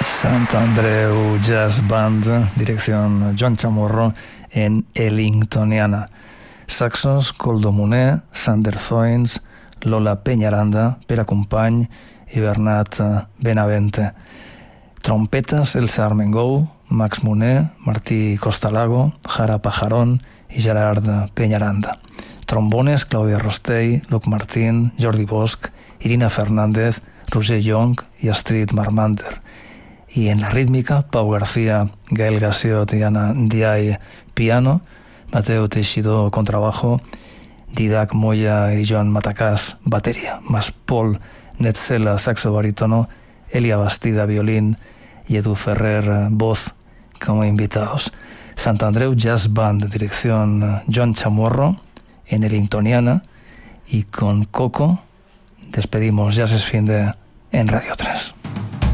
Sant Andreu Jazz Band, dirección Joan Chamorro, en Ellingtoniana. Saxos, Coldo Moner, Sander Zoins, Lola Peñaranda, Pere Company i Bernat Benavente. Trompetes, Elsa Armengou, Max Moner, Martí Costalago, Jara Pajarón i Gerard Peñaranda. Trombones, Claudia Rostell, Luc Martín, Jordi Bosch, Irina Fernández, Roger Young i Astrid Marmander. Y en la rítmica, Pau García, Gael Gasiot y Ana Ndiaye, piano, Mateo Teixidó, contrabajo, Didac Moya y Joan Matacàs, batería, más Paul Netzela, saxo barítono, Elia Bastida, violín y Edu Ferrer, voz, como invitados. Sant Andreu Jazz Band, dirección Joan Chamorro, en Ellingtoniana, y con Coco despedimos Jazz es Finde en Radio 3.